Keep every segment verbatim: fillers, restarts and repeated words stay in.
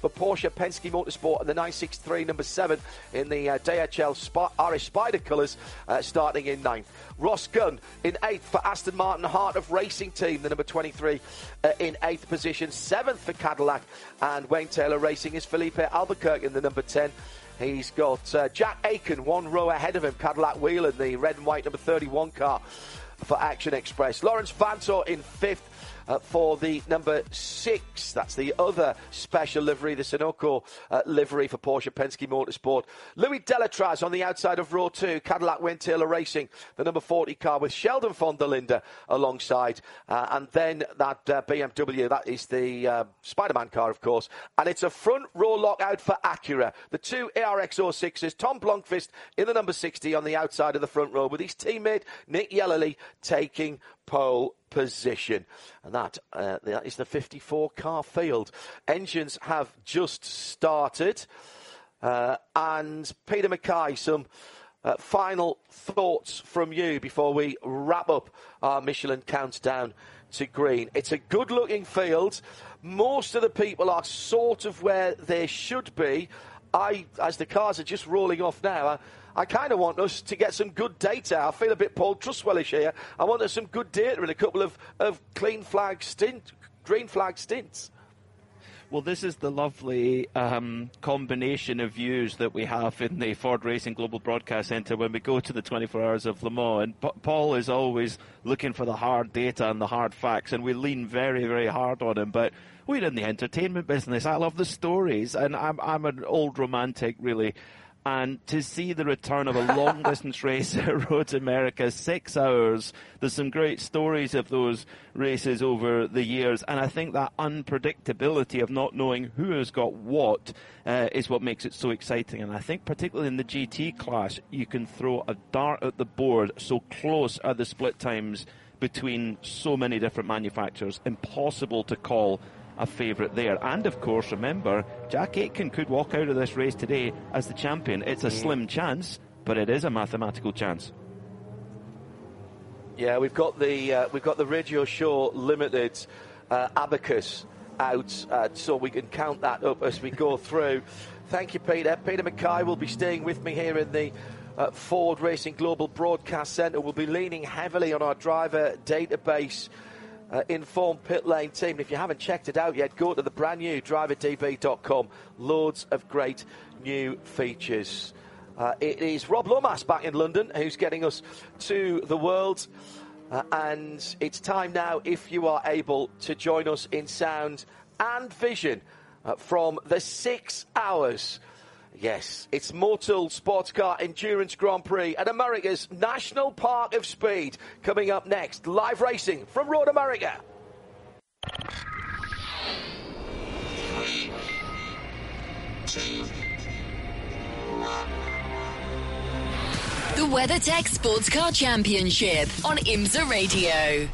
for Porsche Penske Motorsport and the nine sixty-three, number seven in the uh, D H L Sp- Irish Spider colours, uh, starting in ninth. Ross Gunn in eighth for Aston Martin Heart of Racing Team, the number twenty-three uh, in eighth position. seventh for Cadillac, and Wayne Taylor Racing is Felipe Albuquerque in the number ten. He's got uh, Jack Aiken one row ahead of him, Cadillac Wheeler, the red and white number thirty-one car for Action Express. Lawrence Vantor in fifth. Uh, for the number six, that's the other special livery, the Sunoco uh, livery for Porsche Penske Motorsport. Louis Delatraz on the outside of row two, Cadillac Wayne Taylor Racing, the number forty car with Sheldon von der Linde alongside. Uh, and then that uh, B M W, that is the uh, Spider-Man car, of course. And it's a front row lockout for Acura. The two A R X oh sixes, Tom Blomqvist in the number sixty on the outside of the front row, with his teammate Nick Yellerly taking pole position. And that, uh, that is the fifty-four car field. Engines have just started. Uh, and Peter Mackay, some uh, final thoughts from you before we wrap up our Michelin countdown to green. It's a good-looking field. Most of the people are sort of where they should be. I, as the cars are just rolling off now, I, I kind of want us to get some good data. I feel a bit Paul Trustwellish here. I want us some good data and a couple of, of clean flag stint, green flag stints. Well, this is the lovely um, combination of views that we have in the Ford Racing Global Broadcast Centre when we go to the twenty-four Hours of Le Mans. And P- Paul is always looking for the hard data and the hard facts, and we lean very, very hard on him. But we're in the entertainment business. I love the stories, and I'm, I'm an old romantic, really. And to see the return of a long-distance race at Road America, six hours, there's some great stories of those races over the years. And I think that unpredictability of not knowing who has got what uh, is what makes it so exciting. And I think particularly in the G T class, you can throw a dart at the board. So close are the split times between so many different manufacturers. Impossible to call a favourite there. And of course, remember, Jack Aitken could walk out of this race today as the champion. It's a slim chance, but it is a mathematical chance. Yeah, we've got the uh, we've got the Radio Show Limited uh, abacus out, uh, so we can count that up as we go through. Thank you, Peter. Peter Mackay will be staying with me here in the uh, Ford Racing Global Broadcast Centre. We'll be leaning heavily on our driver database Uh, Inform Pit Lane team. If you haven't checked it out yet, go to the brand new driver d b dot com. Loads of great new features. Uh, it is Rob Lomas back in London who's getting us to the world. Uh, and it's time now, if you are able, to join us in sound and vision uh, from the six hours. Yes, it's Motul Sports Car Endurance Grand Prix at America's National Park of Speed. Coming up next, live racing from Road America. The WeatherTech Sports Car Championship on IMSA Radio.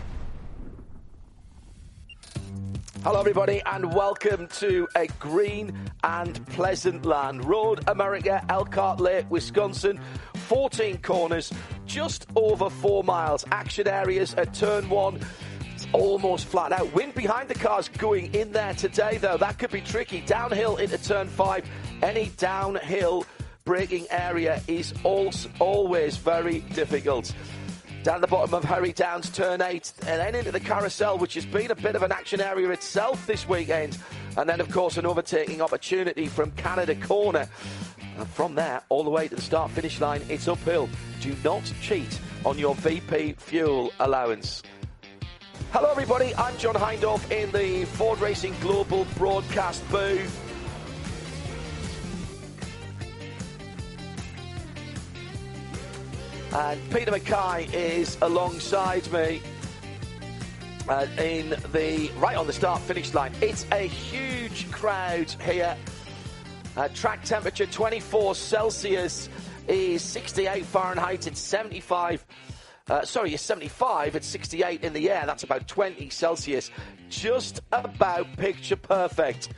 Hello, everybody, and welcome to a green and pleasant land. Road America, Elkhart Lake, Wisconsin. fourteen corners, just over four miles. Action areas at turn one. It's almost flat out. Wind behind the cars going in there today, though. That could be tricky. Downhill into turn five. Any downhill braking area is also always very difficult. Down the bottom of Hurry Downs, turn eight, and then into the carousel, which has been a bit of an action area itself this weekend. And then, of course, an overtaking opportunity from Canada Corner. And from there, all the way to the start-finish line, it's uphill. Do not cheat on your V P fuel allowance. Hello, everybody. I'm John Hindhaugh in the Ford Racing Global Broadcast booth. And Peter Mackay is alongside me uh, in the right on the start-finish line. It's a huge crowd here. Uh, track temperature twenty-four Celsius is sixty-eight Fahrenheit. It's seventy-five. Uh, sorry, it's seventy-five. It's sixty-eight in the air. That's about twenty Celsius. Just about picture perfect.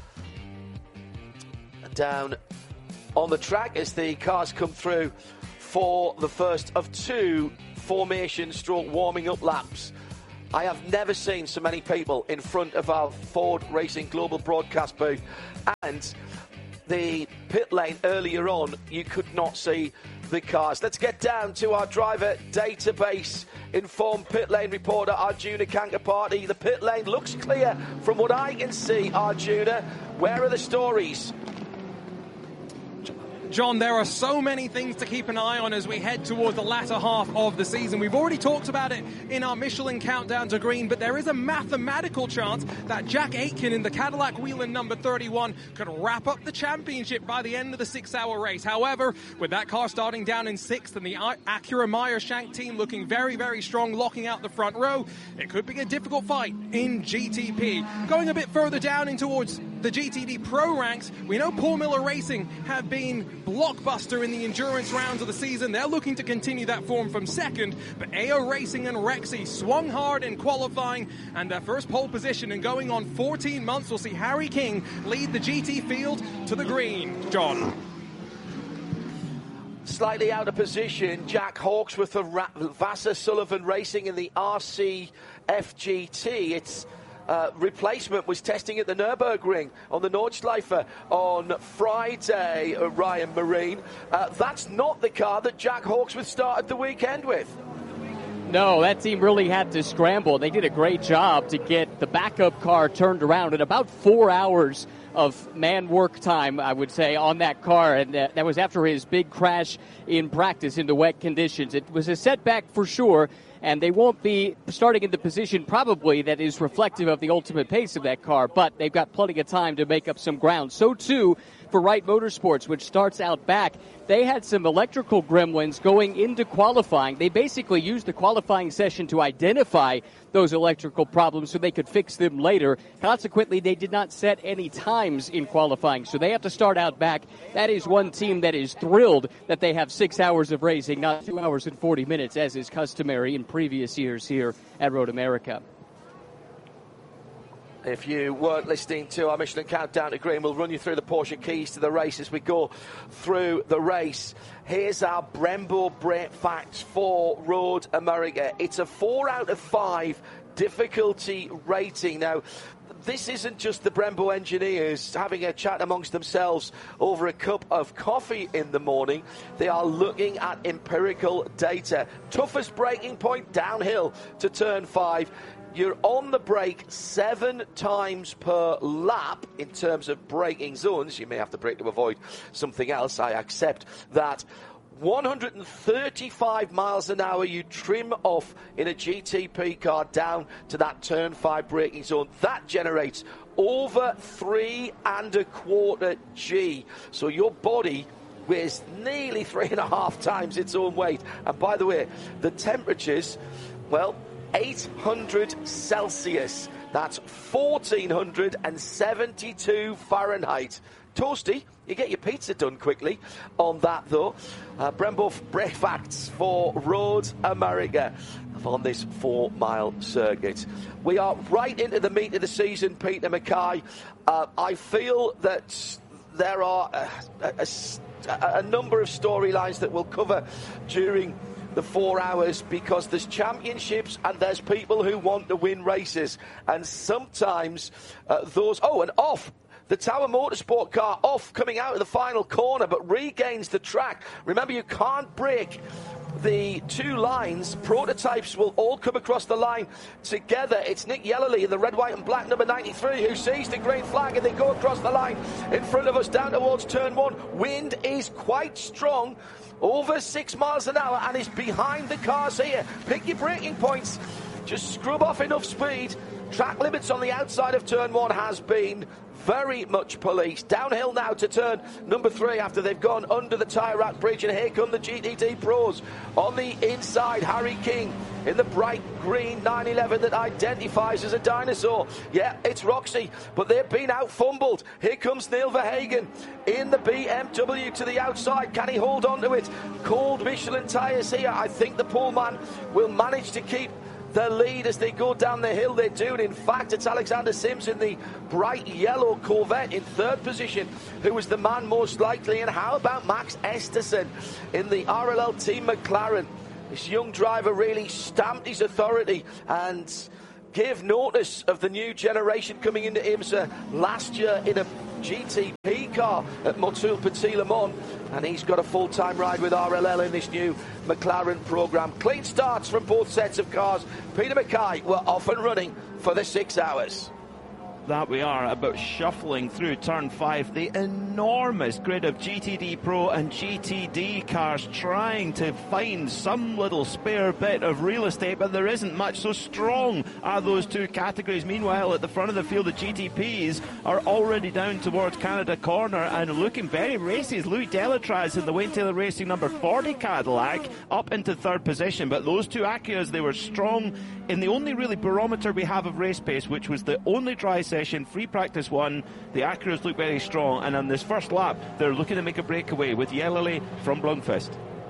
Down on the track as the cars come through for the first of two formation stroke warming up laps I have never seen so many people in front of our Ford Racing Global broadcast booth, and the pit lane earlier on, you could not see the cars. Let's get down to our driver database. Informed pit lane reporter Arjuna Kankaparty. The pit lane looks clear from what I can see, Arjuna. Where are the stories? John, there are so many things to keep an eye on as we head towards the latter half of the season. We've already talked about it in our Michelin Countdown to Green, but there is a mathematical chance that Jack Aitken in the Cadillac Whelen number thirty-one could wrap up the championship by the end of the six-hour race. However, with that car starting down in sixth and the Acura Meyer-Shank team looking very, very strong, locking out the front row, it could be a difficult fight in G T P. Going a bit further down in towards the G T D Pro ranks, we know Paul Miller Racing have been blockbuster in the endurance rounds of the season. They're looking to continue that form from second, but A O Racing and Rexy swung hard in qualifying, and their first pole position and going on fourteen months will see Harry King lead the G T field to the green. John. Slightly out of position, Jack Hawksworth of Ra- Vassar Sullivan Racing in the R C F G T. It's Uh, replacement was testing at the Nürburgring on the Nordschleife on Friday, uh, Ryan Marine. Uh, that's not the car that Jack Hawksworth started the weekend with. No, that team really had to scramble. They did a great job to get the backup car turned around in about four hours of man work time, I would say, on that car. And uh, that was after his big crash in practice in the wet conditions. It was a setback for sure, and they won't be starting in the position probably that is reflective of the ultimate pace of that car, but they've got plenty of time to make up some ground. So, too, for Wright Motorsports, which starts out back. They had some electrical gremlins going into qualifying. They basically used the qualifying session to identify those electrical problems so they could fix them later. Consequently, they did not set any times in qualifying, so they have to start out back. That is one team that is thrilled that they have six hours of racing, not two hours and forty minutes, as is customary in previous years here at Road America. If you weren't listening to our Michelin Countdown to Green, we'll run you through the Porsche keys to the race as we go through the race. Here's our Brembo Brake Facts for Road America. It's a four out of five difficulty rating. Now, this isn't just the Brembo engineers having a chat amongst themselves over a cup of coffee in the morning. They are looking at empirical data. Toughest braking point downhill to turn five. You're on the brake seven times per lap in terms of braking zones. You may have to brake to avoid something else. I accept that. one hundred thirty-five miles an hour you trim off in a G T P car down to that turn five braking zone. That generates over three and a quarter G. So your body weighs nearly three and a half times its own weight. And by the way, the temperatures, well, eight hundred Celsius. That's one thousand four hundred seventy-two Fahrenheit. Toasty, you get your pizza done quickly on that, though. Uh, Brembo Brake Facts for Road America on this four-mile circuit. We are right into the meat of the season, Peter Mackay. Uh, I feel that there are a, a, a, a number of storylines that we'll cover during the four hours because there's championships and there's people who want to win races, and sometimes uh, those oh and off the Tower Motorsport car off coming out of the final corner but regains the track. Remember, you can't break the two lines. Prototypes will all come across the line together. It's Nick Yellerly in the red, white and black number ninety-three who sees the green flag, and they go across the line in front of us down towards turn one. Wind is quite strong, over six miles an hour, and is behind the cars here. Pick your braking points. Just scrub off enough speed. Track limits on the outside of turn one has been very much policed. Downhill now to turn number three after they've gone under the tyre rack bridge, and here come the G T D pros. On the inside, Harry King in the bright green nine eleven that identifies as a dinosaur. Yeah, it's Roxy, but they've been out fumbled. Here comes Neil Verhagen in the B M W to the outside. Can he hold on to it? Cold Michelin tyres here. I think the pole man will manage to keep the lead as they go down the hill. They do. And in fact, it's Alexander Sims in the bright yellow Corvette in third position who was the man most likely. And how about Max Esterson in the R L L Team McLaren? This young driver really stamped his authority, and give notice of the new generation coming into IMSA last year in a G T P car at Motul Petit Le Mans, and he's got a full-time ride with R L L in this new McLaren programme. Clean starts from both sets of cars. Peter Mackay were off and running for the six hours. That we are about shuffling through turn five, the enormous grid of G T D Pro and G T D cars trying to find some little spare bit of real estate, but there isn't much. So strong are those two categories. Meanwhile, at the front of the field, the G T Ps are already down towards Canada Corner and looking very racy. Louis Delatraz in the Wayne Taylor Racing number forty Cadillac up into third position, but those two Acuras, they were strong in the only really barometer we have of race pace, which was the only dry session, free practice one. The Acuras look very strong, and on this first lap, they're looking to make a breakaway with Yellowy from Blomqvist.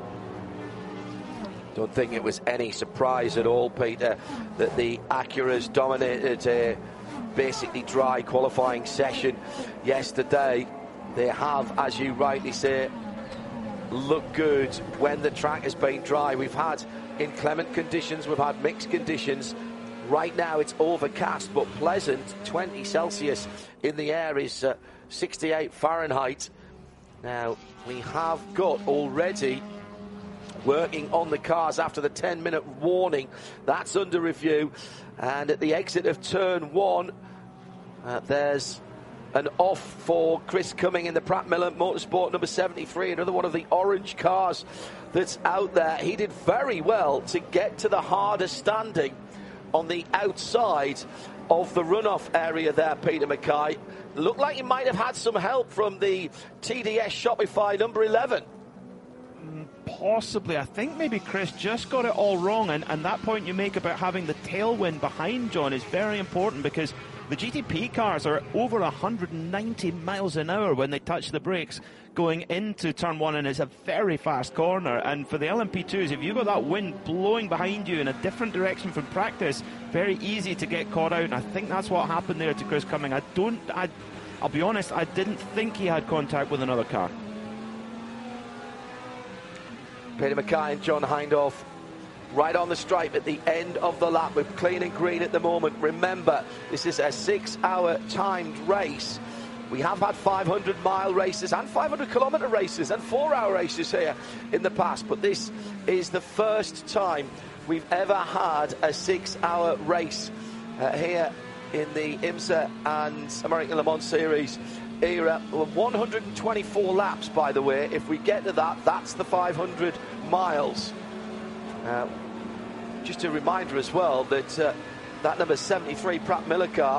Don't think it was any surprise at all, Peter, that the Acuras dominated a basically dry qualifying session yesterday. They have, as you rightly say, looked good when the track has been dry. We've had inclement conditions, we've had mixed conditions. Right now it's overcast but pleasant. twenty Celsius in the air is uh, sixty-eight Fahrenheit. Now we have got already working on the cars after the ten minute warning. That's under review, and at the exit of turn one uh, there's an off for Chris Cumming in the Pratt Miller Motorsport number seventy-three, another one of the orange cars that's out there. He did very well to get to the harder standing on the outside of the runoff area there, Peter Mackay. Looked like he might have had some help from the T D S Shopify number eleven. Possibly. I think maybe Chris just got it all wrong, and, and that point you make about having the tailwind behind John is very important, because the G T P cars are over one hundred ninety miles an hour when they touch the brakes going into turn one, and it's a very fast corner. And for the L M P twos, if you've got that wind blowing behind you in a different direction from practice, very easy to get caught out, and I think that's what happened there to Chris Cumming. I don't, I, I'll be honest, I didn't think he had contact with another car. Peter Mackay and John Hindhaugh right on the stripe at the end of the lap with clean and green at the moment. Remember, this is a six hour timed race. We have had five hundred mile races and five hundred kilometre races and four hour races here in the past, but this is the first time we've ever had a six hour race uh, here in the IMSA and American Le Mans Series era. one hundred twenty-four laps, by the way. If we get to that, that's the five hundred miles. Uh, just a reminder as well that uh, that number seventy-three Pratt Miller car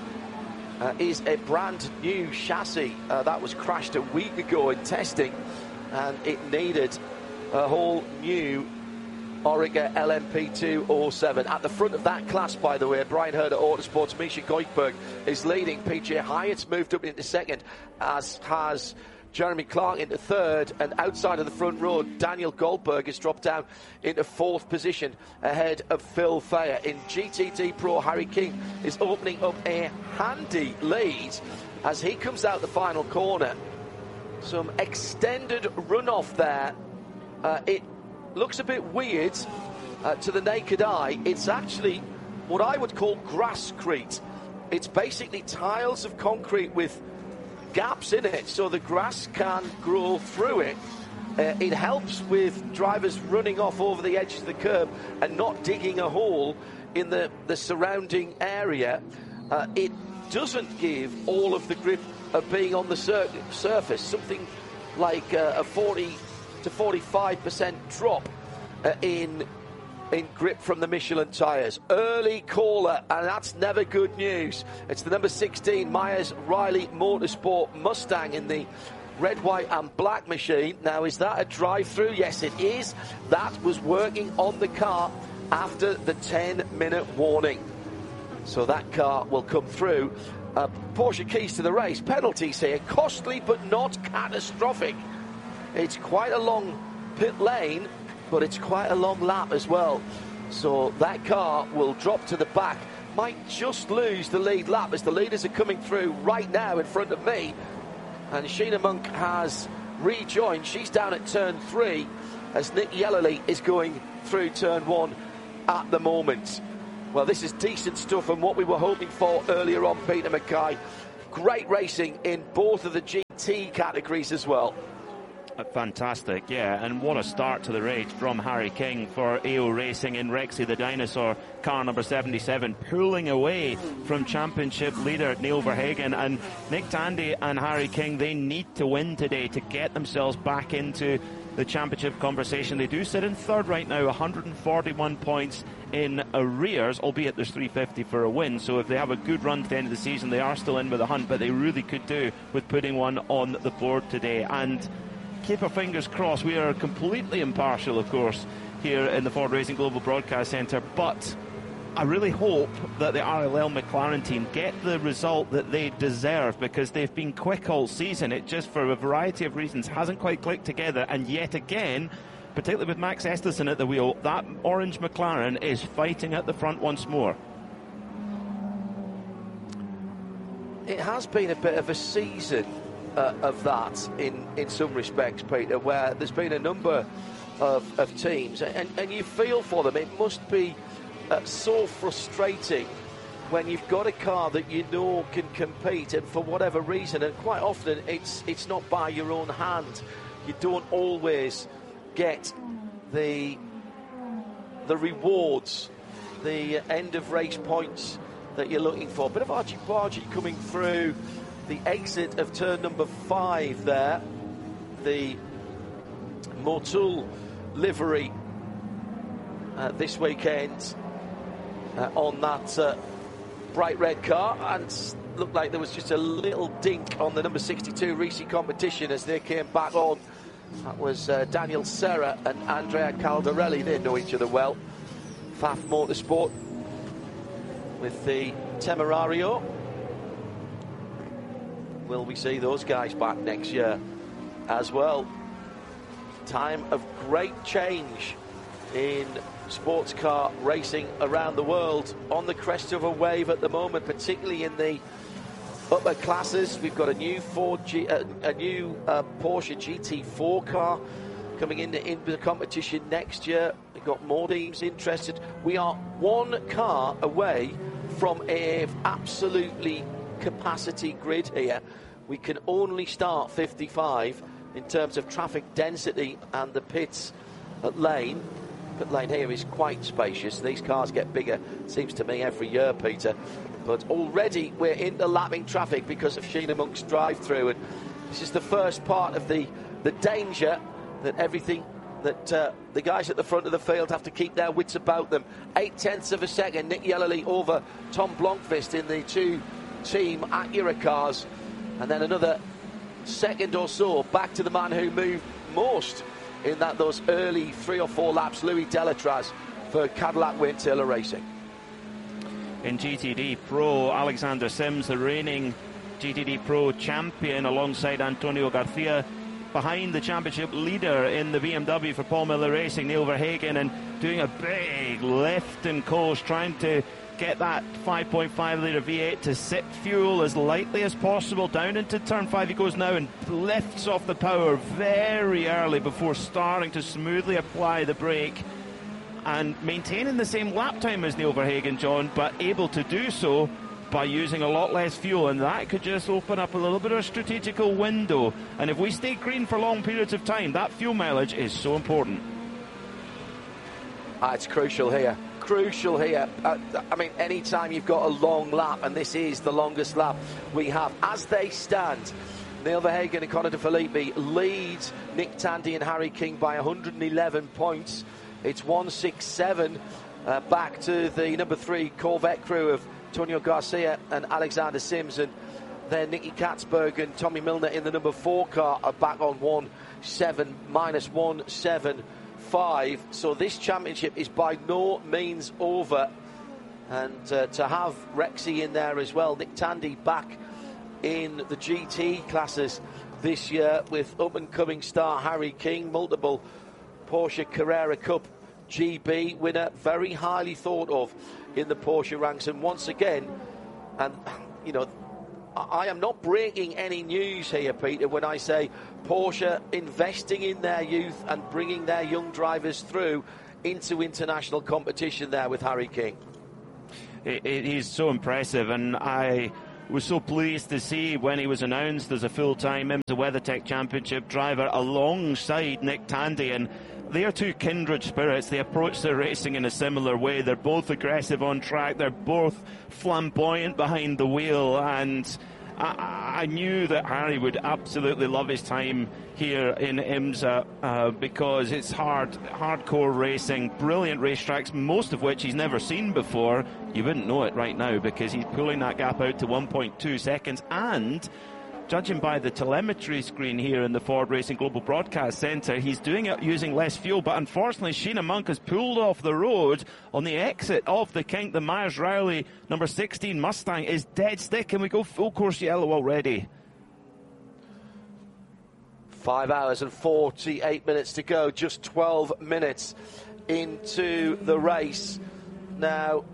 uh, is a brand new chassis uh, that was crashed a week ago in testing, and it needed a whole new Oreca L M P two oh seven. At the front of that class, by the way, Brian Herder Autosports, Misha Goikberg is leading. P J Hyatt's moved up into second, as has Jeremy Clark into third, and outside of the front row, Daniel Goldberg has dropped down into fourth position ahead of Phil Thayer. In G T D Pro, Harry King is opening up a handy lead as he comes out the final corner. Some extended runoff there. Uh, it looks a bit weird uh, to the naked eye. It's actually what I would call grasscrete. It's basically tiles of concrete with gaps in it so the grass can grow through it. Uh, it helps with drivers running off over the edge of the curb and not digging a hole in the, the surrounding area. Uh, it doesn't give all of the grip of being on the sur- surface, something like uh, a forty to forty-five percent drop uh, in in grip from the Michelin tyres. Early caller, and that's never good news. It's the number sixteen Myers Riley Motorsport Mustang in the red, white and black machine. Now, is that a drive-through? Yes, it is. That was working on the car after the ten minute warning. So that car will come through. Uh, Porsche keys to the race. Penalties here. Costly but not catastrophic. It's quite a long pit lane, but it's quite a long lap as well. So that car will drop to the back. Might just lose the lead lap as the leaders are coming through right now in front of me. And Sheena Monk has rejoined. She's down at turn three as Nick Yellowy is going through turn one at the moment. Well, this is decent stuff, and what we were hoping for earlier on, Peter Mackay. Great racing in both of the G T categories as well. Fantastic, yeah, and what a start to the race from Harry King for A O Racing in Rexy the Dinosaur, car number seventy-seven, pulling away from championship leader Neil Verhagen. And Nick Tandy and Harry King, they need to win today to get themselves back into the championship conversation. They do sit in third right now, one hundred forty-one points in arrears, albeit there's three fifty for a win. So if they have a good run to the end of the season, they are still in with a hunt, but they really could do with putting one on the board today. And keep our fingers crossed. We are completely impartial, of course, here in the Ford Racing Global Broadcast Centre, but I really hope that the R L L McLaren team get the result that they deserve, because they've been quick all season. It just, for a variety of reasons, hasn't quite clicked together. And yet again, particularly with Max Esterson at the wheel, that orange McLaren is fighting at the front once more. It has been a bit of a season Uh, of that in, in some respects, Peter, where there's been a number of, of teams, and, and you feel for them. It must be uh, so frustrating when you've got a car that you know can compete, and for whatever reason, and quite often it's it's not by your own hand, you don't always get the the rewards, the end of race points that you're looking for. Bit of argy-bargy coming through the exit of turn number five there. The Motul livery uh, this weekend uh, on that uh, bright red car, and looked like there was just a little dink on the number sixty-two Risi Competition as they came back on. That was uh, Daniel Serra and Andrea Caldarelli. They know each other well. F A F Motorsport with the Temerario. Will we see those guys back next year as well? Time of great change in sports car racing around the world, on the crest of a wave at the moment, particularly in the upper classes. We've got a new Ford G, uh, a new uh, Porsche G T four car coming into, into the competition next year. We've got more teams interested. We are one car away from a absolutely capacity grid here. We can only start fifty-five in terms of traffic density, and the pits at lane. Pit lane here is quite spacious. These cars get bigger, seems to me, every year, Peter. But already we're into lapping traffic because of Sheena Monk's drive-through, and this is the first part of the, the danger that everything that uh, the guys at the front of the field have to keep their wits about them. Eight tenths of a second, Nick Yellerly over Tom Blomqvist in the two Team Acura cars, and then another second or so back to the man who moved most in that those early three or four laps, Louis Delatraz for Cadillac Wayne Taylor Racing. In G T D Pro, Alexander Sims, the reigning G T D Pro champion, alongside Antonio Garcia, behind the championship leader in the B M W for Paul Miller Racing, Neil Verhagen, and doing a big lift and coast, trying to get that five point five litre V eight to sip fuel as lightly as possible. Down into turn five he goes now and lifts off the power very early before starting to smoothly apply the brake and maintaining the same lap time as Neil Verhagen, John, but able to do so by using a lot less fuel, and that could just open up a little bit of a strategical window. And if we stay green for long periods of time, that fuel mileage is so important. Ah, it's crucial here. Crucial here. Uh, I mean, any time you've got a long lap, and this is the longest lap we have, as they stand, Neil Verhagen and Conor De Filippi lead Nick Tandy and Harry King by one hundred eleven points. It's one sixty-seven uh, back to the number three Corvette crew of Antonio Garcia and Alexander Sims, and then Nicky Katzberg and Tommy Milner in the number four car are back on one seven minus one seven five. So this championship is by no means over, and uh, to have Rexy in there as well, Nick Tandy back in the G T classes this year with up-and-coming star Harry King, multiple Porsche Carrera Cup G B winner, very highly thought of in the Porsche ranks. And once again, and you know, I am not breaking any news here, Peter, when I say Porsche investing in their youth and bringing their young drivers through into international competition there with Harry King. it, it, he's so impressive, and I was so pleased to see when he was announced as a full-time IMSA WeatherTech Championship driver alongside Nick Tandy, and they are two kindred spirits. They approach their racing in a similar way. They're both aggressive on track. They're both flamboyant behind the wheel, and I, I knew that Harry would absolutely love his time here in IMSA uh, because it's hard, hardcore racing, brilliant racetracks, most of which he's never seen before. You wouldn't know it right now because he's pulling that gap out to one point two seconds, and judging by the telemetry screen here in the Ford Racing Global Broadcast Centre, he's doing it using less fuel. But unfortunately, Sheena Monk has pulled off the road on the exit of the kink. The Myers-Riley number sixteen Mustang is dead stick, and we go full course yellow already. Five hours and forty-eight minutes to go, just twelve minutes into the race. Now,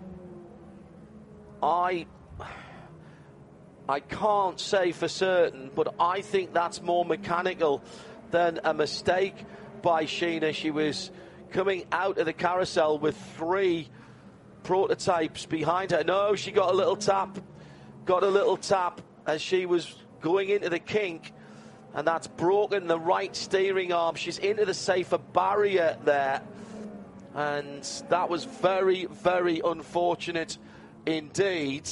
I... I can't say for certain, but I think that's more mechanical than a mistake by Sheena. She was coming out of the carousel with three prototypes behind her. No, she got a little tap, got a little tap as she was going into the kink, and that's broken the right steering arm. She's into the safer barrier there, and that was very, very unfortunate indeed.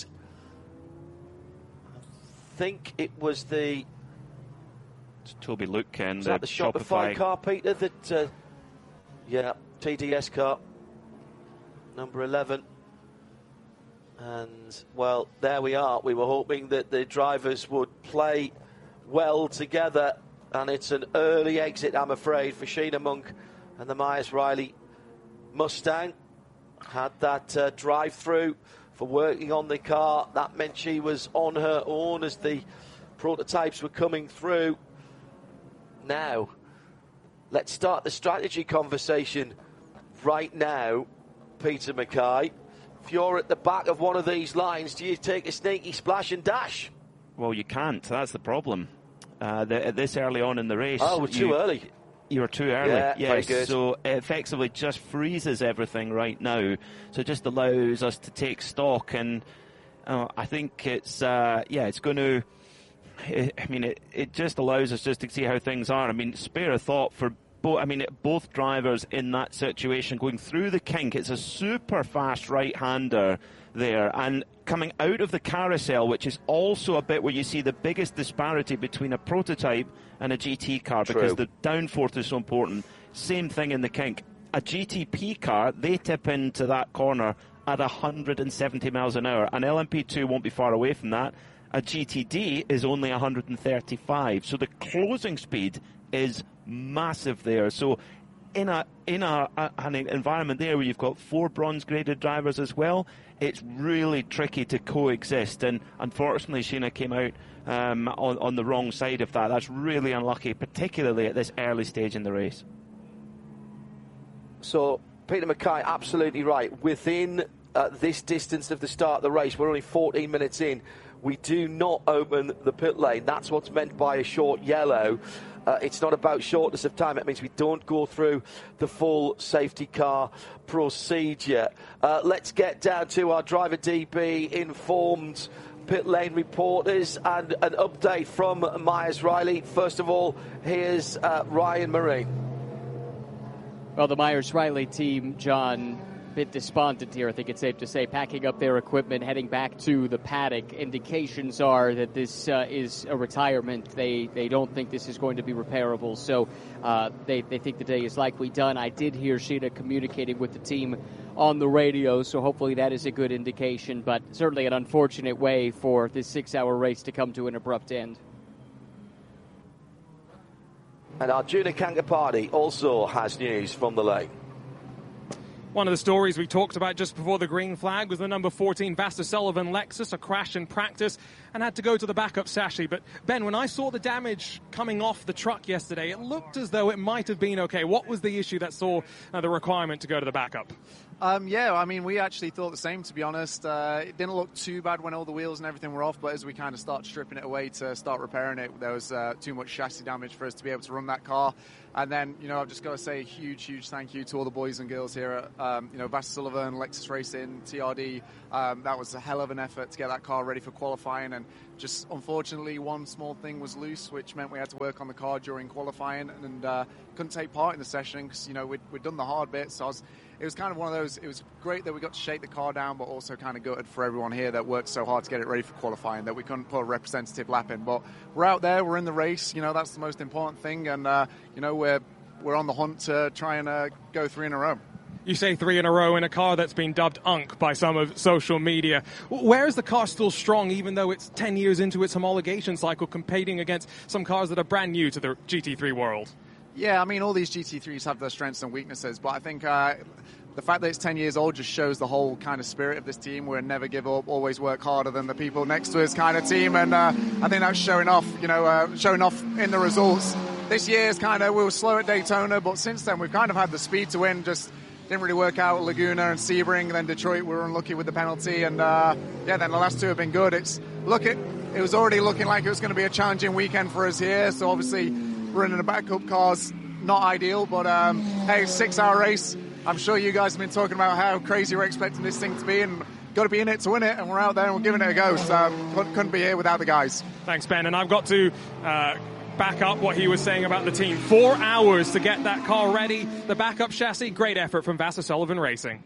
I think it was the it's Toby Luke and was the, that the Shopify, Shopify car, Peter, that uh, yeah, T D S car number eleven, and well, there we are. We were hoping that the drivers would play well together, and it's an early exit, I'm afraid, for Sheena Monk and the Myers-Riley Mustang. Had that uh, drive through for working on the car. That meant she was on her own as the prototypes were coming through. Now, let's start the strategy conversation right now, Peter Mackay. If you're at the back of one of these lines, do you take a sneaky splash and dash? Well, you can't. That's the problem. Uh, the, this early on in the race. Oh, we're too you, early. You were too early. Yeah, yes, very good. So it effectively just freezes everything right now. So it just allows us to take stock, and uh, I think it's uh, yeah, it's going to. I mean, it, it just allows us just to see how things are. I mean, spare a thought for both. I mean, both drivers in that situation going through the kink. It's a super fast right-hander there, and coming out of the carousel, which is also a bit where you see the biggest disparity between a prototype and a G T car. True. Because the downforce is so important. Same thing in the kink. A G T P car, they tip into that corner at one hundred seventy miles an hour. An L M P two won't be far away from that. A G T D is only one hundred thirty-five. So the closing speed is massive there. So in a in a, a an environment there where you've got four bronze graded drivers as well, it's really tricky to coexist, and unfortunately Sheena came out um, on, on the wrong side of that. That's really unlucky, particularly at this early stage in the race. So Peter Mackay, absolutely right. Within uh, this distance of the start of the race, we're only fourteen minutes in, we do not open the pit lane. That's what's meant by a short yellow. Uh, it's not about shortness of time. It means we don't go through the full safety car procedure. Uh, let's get down to our driver D B informed pit lane reporters and an update from Myers-Riley. First of all, here's uh, Ryan Marine. Well, the Myers-Riley team, John, a bit despondent here, I think it's safe to say, packing up their equipment, heading back to the paddock. Indications are that this uh, is a retirement. They they don't think this is going to be repairable, so uh, they, they think the day is likely done. I did hear Sheena communicating with the team on the radio, so hopefully that is a good indication, but certainly an unfortunate way for this six-hour race to come to an abrupt end. And Arjuna Kankapati also has news from the lane. One of the stories we talked about just before the green flag was the number fourteen Vasta Sullivan Lexus, a crash in practice and had to go to the backup chassis. But Ben, when I saw the damage coming off the truck yesterday, it looked as though it might have been okay. What was the issue that saw uh, the requirement to go to the backup? Um, yeah, I mean, we actually thought the same, to be honest. Uh, it didn't look too bad when all the wheels and everything were off, but as we kind of start stripping it away to start repairing it, there was uh, too much chassis damage for us to be able to run that car. And then, you know, I've just got to say a huge, huge thank you to all the boys and girls here at, um, you know, Vassar Sullivan, Lexus Racing, T R D. Um, that was a hell of an effort to get that car ready for qualifying. And just, unfortunately, one small thing was loose, which meant we had to work on the car during qualifying and uh, couldn't take part in the session because, you know, we'd, we'd done the hard bit. So I was, it was kind of one of those, it was great that we got to shake the car down, but also kind of gutted for everyone here that worked so hard to get it ready for qualifying that we couldn't put a representative lap in. But we're out there, we're in the race, you know, that's the most important thing. And, uh, you know, we're we're on the hunt to try and uh, go three in a row. You say three in a row in a car that's been dubbed Unk by some of social media. Where is the car still strong, even though it's ten years into its homologation cycle, competing against some cars that are brand new to the G T three world? Yeah, I mean, all these G T threes have their strengths and weaknesses, but I think uh, the fact that it's ten years old just shows the whole kind of spirit of this team. We're never give up, always work harder than the people next to us kind of team, and uh, I think that's showing off, you know, uh, showing off in the results. This year's kind of, we were slow at Daytona, but since then we've kind of had the speed to win, just didn't really work out at Laguna and Sebring, and then Detroit we were unlucky with the penalty, and uh, yeah, then the last two have been good. It's look it, it was already looking like it was going to be a challenging weekend for us here, so obviously running a backup car's not ideal, but um, hey, six-hour race. I'm sure you guys have been talking about how crazy we're expecting this thing to be, and got to be in it to win it, and we're out there and we're giving it a go, so couldn't be here without the guys. Thanks, Ben, and I've got to uh, back up what he was saying about the team. Four hours to get that car ready, the backup chassis, great effort from Vassar Sullivan Racing.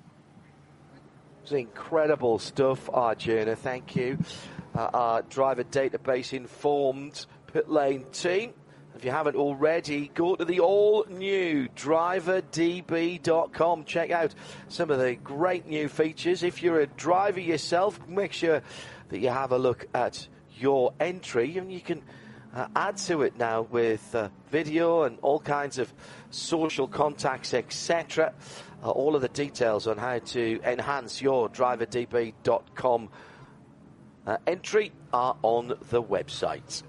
It's incredible stuff, Arjuna, thank you. Uh, our driver database informed pit lane team. If you haven't already, go to the all-new driver d b dot com. Check out some of the great new features. If you're a driver yourself, make sure that you have a look at your entry, and you can uh, add to it now with uh, video and all kinds of social contacts, et cetera. Uh, all of the details on how to enhance your driver d b dot com uh, entry are on the website.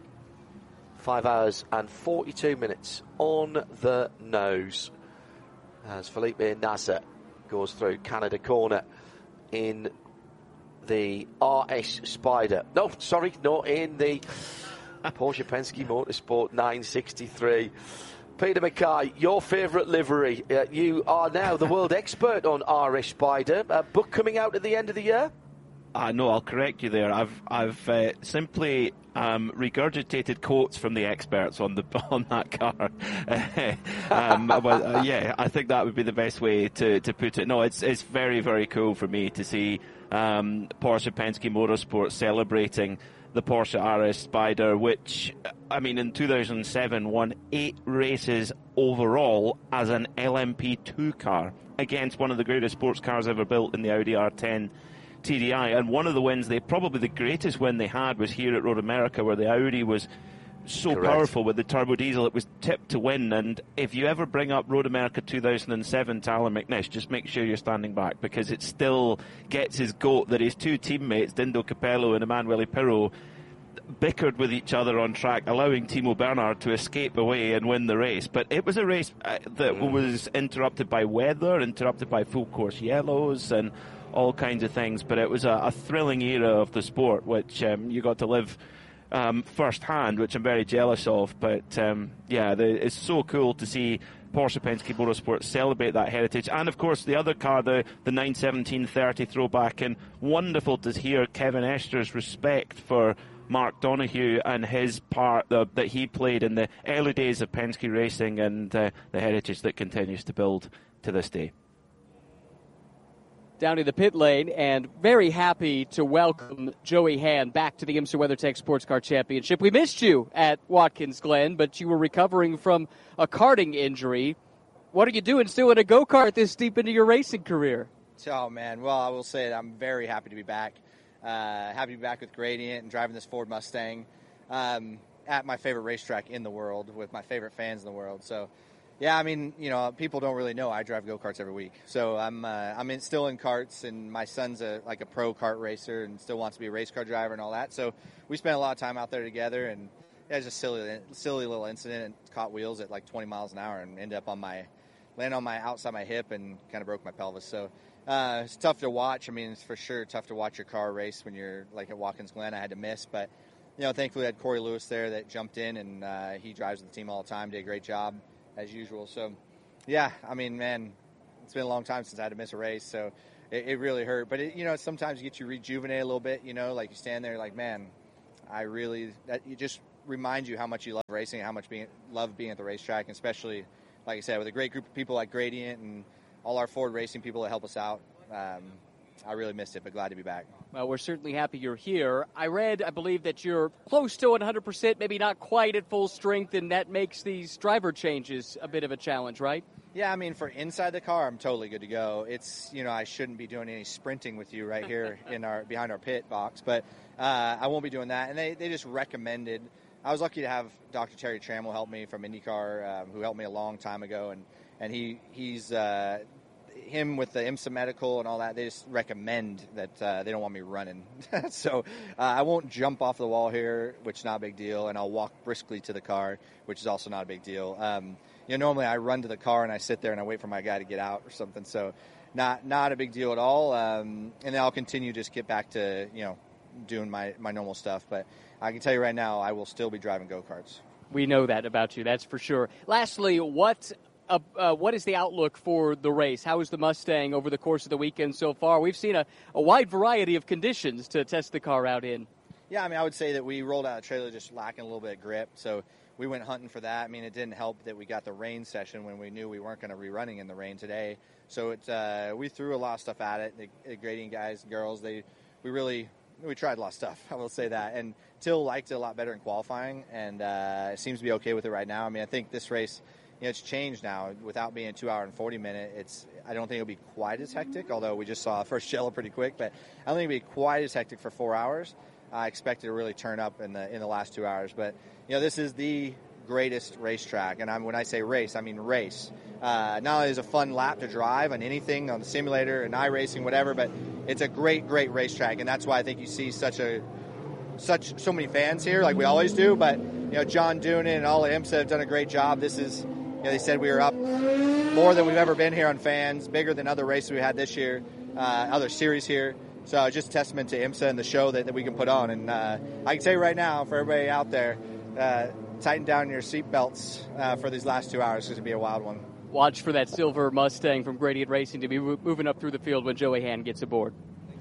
Five hours and forty-two minutes on the nose as Felipe Nasser goes through Canada Corner in the R S Spider. No, sorry, not in the Porsche Penske Motorsport nine sixty-three. Peter Mackay, your favourite livery. Uh, you are now the world expert on R S Spider. A book coming out at the end of the year? Uh, no, I'll correct you there. I've I've uh, simply um, regurgitated quotes from the experts on the on that car. um, but, uh, yeah, I think that would be the best way to, to put it. No, it's it's very very cool for me to see um, Porsche Penske Motorsport celebrating the Porsche R S Spider, which, I mean, in two thousand seven won eight races overall as an L M P two car against one of the greatest sports cars ever built in the Audi R ten T D I. And one of the wins, they probably the greatest win they had was here at Road America, where the Audi was so Correct. powerful with the turbo diesel, it was tipped to win. And if you ever bring up Road America two thousand seven to Alan McNish, just make sure you're standing back, because it still gets his goat that his two teammates, Dindo Capello and Emanuele Pirro, bickered with each other on track, allowing Timo Bernhard to escape away and win the race. But it was a race uh, that mm. was interrupted by weather, interrupted by full course yellows and all kinds of things, but it was a, a thrilling era of the sport, which um, you got to live um, firsthand, which I'm very jealous of. But um, yeah, the, it's so cool to see Porsche Penske Motorsport celebrate that heritage. And of course the other car, the, the nine seventeen thirty throwback, and wonderful to hear Kevin Ester's respect for Mark Donoghue and his part uh, that he played in the early days of Penske racing, and uh, the heritage that continues to build to this day. Down to the pit lane, and very happy to welcome Joey Hand back to the IMSA WeatherTech Sports Car Championship. We missed you at Watkins Glen, but you were recovering from a karting injury. What are you doing still in a go-kart this deep into your racing career? Oh, man. Well, I will say that I'm very happy to be back. Uh, happy to be back with Gradient and driving this Ford Mustang um, at my favorite racetrack in the world with my favorite fans in the world. So, yeah, I mean, you know, people don't really know I drive go-karts every week. So I'm uh, I'm in, still in karts, and my son's a like a pro kart racer and still wants to be a race car driver and all that. So we spent a lot of time out there together, and yeah, it was just a silly, silly little incident, and caught wheels at like twenty miles an hour and ended up on my landed on my outside my hip and kind of broke my pelvis. So uh, it's tough to watch. I mean, it's for sure tough to watch your car race when you're like at Watkins Glen. I had to miss, but you know, thankfully I had Corey Lewis there that jumped in, and uh, he drives with the team all the time. Did a great job as usual. So yeah, I mean, man, it's been a long time since I had to miss a race, so it, it really hurt. But it, you know, sometimes you get you rejuvenate a little bit. You know, like you stand there like, man, I really that it just reminds you how much you love racing, and how much being love being at the racetrack, and especially, like I said, with a great group of people like Gradient and all our Ford Racing people that help us out. Um, I really missed it, but glad to be back. Well, we're certainly happy you're here. I read, I believe, that you're close to one hundred percent, maybe not quite at full strength, and that makes these driver changes a bit of a challenge, right? Yeah, I mean, for inside the car, I'm totally good to go. It's, you know, I shouldn't be doing any sprinting with you right here in our behind our pit box, but uh, I won't be doing that. And they, they just recommended. I was lucky to have Doctor Terry Trammell help me from IndyCar, um, who helped me a long time ago, and and he he's uh, him with the IMSA medical and all that. They just recommend that uh, they don't want me running, so uh, I won't jump off the wall here, which is not a big deal, and I'll walk briskly to the car, which is also not a big deal. Um, you know, normally I run to the car and I sit there and I wait for my guy to get out or something, so not not a big deal at all. Um, and then I'll continue to just get back to you know doing my my normal stuff, but I can tell you right now, I will still be driving go-karts. We know that about you, that's for sure. Lastly, what uh, uh, what is the outlook for the race? How is the Mustang over the course of the weekend so far? We've seen a, a wide variety of conditions to test the car out in. Yeah, I mean, I would say that we rolled out a trailer just lacking a little bit of grip, so we went hunting for that. I mean, it didn't help that we got the rain session when we knew we weren't going to be running in the rain today. So it, uh, we threw a lot of stuff at it. The, the grading guys and girls, they we really we tried a lot of stuff. I will say that. And Till liked it a lot better in qualifying, and uh, it seems to be okay with it right now. I mean, I think this race, you know, it's changed now. Without being a two hour and forty minute, it's I don't think it'll be quite as hectic. Although we just saw the first yellow pretty quick, but I don't think it'll be quite as hectic for four hours. I expect it to really turn up in the in the last two hours. But you know, this is the greatest racetrack, and I'm, when I say race, I mean race. Uh, not only is it a fun lap to drive on anything, on the simulator, and iRacing, whatever, but it's a great, great racetrack, and that's why I think you see such a such so many fans here, like we always do. But you know, John Doonan and all at IMSA have done a great job. This is, you know, they said we were up more than we've ever been here on fans, bigger than other races we had this year, uh, other series here. So just a testament to IMSA and the show that, that we can put on. And uh, I can tell you right now, for everybody out there, uh, tighten down your seat belts uh, for these last two hours. It's going to be a wild one. Watch for that silver Mustang from Gradient Racing to be moving up through the field when Joey Hand gets aboard.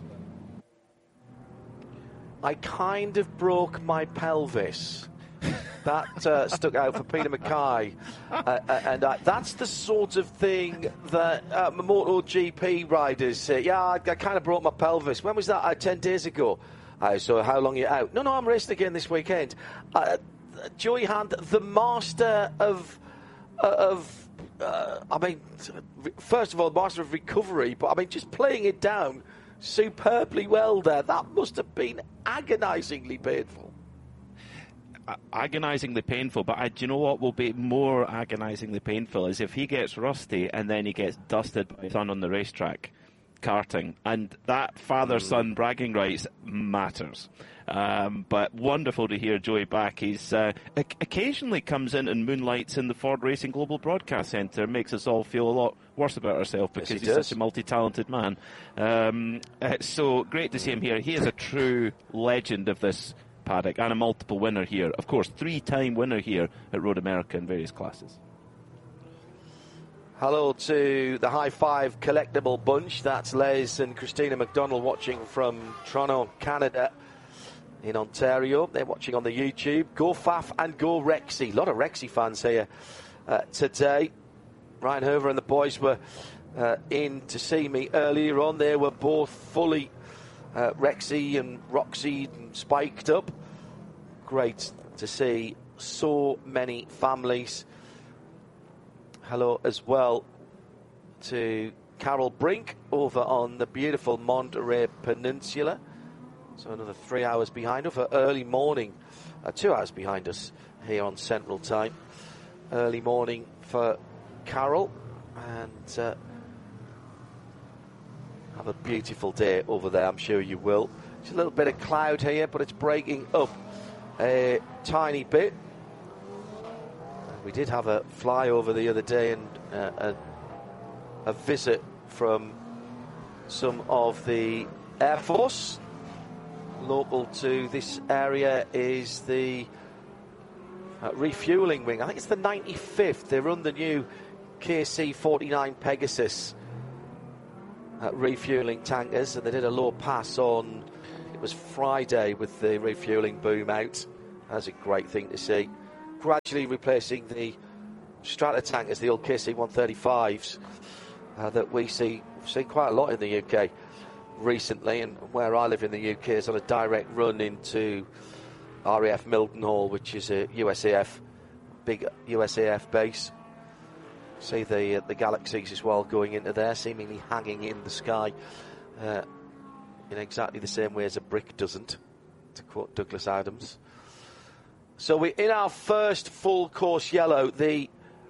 I kind of broke my pelvis. That uh, stuck out for Peter Mackay. Uh, and uh, that's the sort of thing that uh, MotoGP riders say, yeah, I, I kind of broke my pelvis. When was that? Uh, ten days ago. Uh, so how long are you out? No, no, I'm racing again this weekend. Uh, Joey Hand, the master of... Uh, of uh, I mean, first of all, master of recovery, but I mean, just playing it down superbly well there. That must have been agonisingly painful. Agonisingly painful, but I, do you know what will be more agonisingly painful is if he gets rusty and then he gets dusted by his son on the racetrack, karting, and that father-son bragging rights matters. Um, but wonderful to hear Joey back. He's uh, occasionally comes in and moonlights in the Ford Racing Global Broadcast Centre, makes us all feel a lot worse about ourselves because yes, he he's does. such a multi-talented man. Um, uh, so great to see him here. He is a true legend of this paddock and a multiple winner here. Of course, three-time winner here at Road America in various classes. Hello to the High Five collectible bunch. That's Les and Christina McDonald watching from Toronto, Canada, in Ontario. They're watching on the YouTube. Go Faf and go Rexy. A lot of Rexy fans here uh, today. Ryan Hover and the boys were uh, in to see me earlier on. They were both fully uh, Rexy and Roxy and spiked up. Great to see so many families. Hello as well to Carol Brink over on the beautiful Monterey Peninsula. So another three hours behind her for early morning. Uh, two hours behind us here on Central Time. Early morning for Carol. And uh, have a beautiful day over there, I'm sure you will. Just a little bit of cloud here, but it's breaking up a tiny bit. We did have a flyover the other day, and uh, a, a visit from some of the Air Force. Local to this area is the uh, refueling wing. I think it's the ninety-fifth. They run the new K C forty-nine Pegasus uh, refueling tankers, and they did a low pass on, it was Friday, with the refueling boom out. That's a great thing to see. Gradually replacing the Strata tankers, the old K C one thirty-fives uh, that we see, we've seen quite a lot in the U K recently, and where I live in the U K is on a direct run into R A F Mildenhall, which is a U S A F, big U S A F base. See the uh, the Galaxies as well going into there, seemingly hanging in the sky uh, in exactly the same way as a brick doesn't, to quote Douglas Adams. So we're in our first full course yellow. The